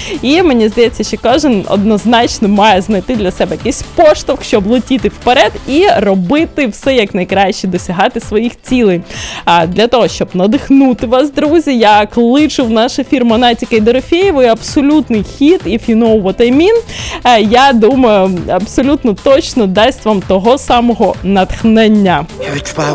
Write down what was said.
І мені здається, що кожен однозначно має знайти для себе якийсь поштовх, щоб летіти вперед і робити все як найкраще, досягати своїх цілей. А для того, щоб надихнути вас, друзі, я кличу в наш ефір Монатіка і Дорофєєвої абсолютний хіт If You Know What I Mean. Я думаю, абсолютно точно дасть вам того самого натхнення. Я відчуваю